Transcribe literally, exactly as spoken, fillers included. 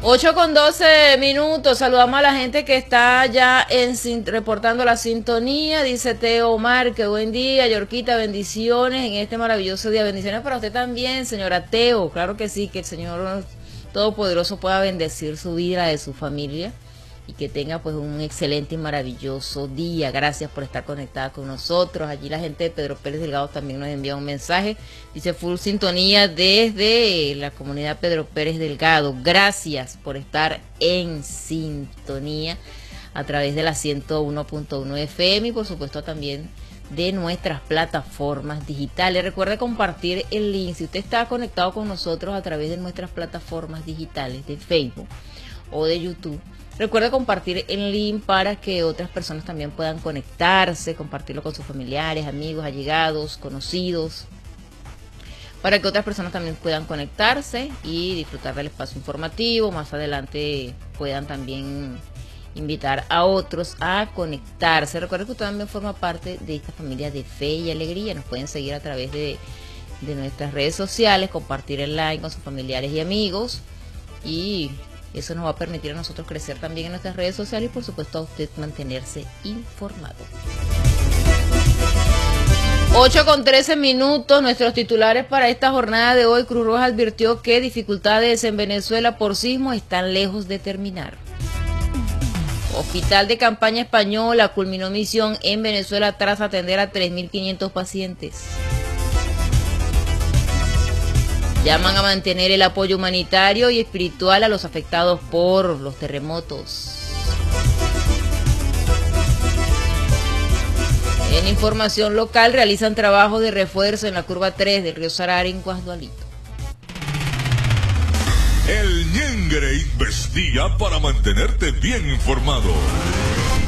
ocho con doce minutos, saludamos a la gente que está ya en, reportando la sintonía. Dice Teo Omar, que buen día, Yorquita, bendiciones en este maravilloso día. Bendiciones para usted también, señora Teo. Claro que sí, que el Señor Todopoderoso pueda bendecir su vida, de su familia, y que tenga pues un excelente y maravilloso día. Gracias por estar conectada con nosotros. Allí la gente de Pedro Pérez Delgado también nos envía un mensaje. Dice full sintonía desde la comunidad Pedro Pérez Delgado. Gracias por estar en sintonía a través de la ciento uno punto uno F M y por supuesto también de nuestras plataformas digitales. Recuerde compartir el link. Si usted está conectado con nosotros a través de nuestras plataformas digitales de Facebook o de YouTube, recuerde compartir el link para que otras personas también puedan conectarse, compartirlo con sus familiares, amigos, allegados, conocidos, para que otras personas también puedan conectarse y disfrutar del espacio informativo. Más adelante puedan también invitar a otros a conectarse. Recuerde que usted también forma parte de esta familia de fe y alegría. Nos pueden seguir a través de, de nuestras redes sociales, compartir el like con sus familiares y amigos, y eso nos va a permitir a nosotros crecer también en nuestras redes sociales y por supuesto a usted mantenerse informado. ocho con trece minutos, nuestros titulares para esta jornada de hoy. Cruz Roja advirtió que dificultades en Venezuela por sismo están lejos de terminar. Hospital de Campaña Española culminó misión en Venezuela tras atender a tres mil quinientos pacientes. Llaman a mantener el apoyo humanitario y espiritual a los afectados por los terremotos. En información local, realizan trabajo de refuerzo en la curva tres del río Sarara en Guasdualito. El Ñengre investiga para mantenerte bien informado.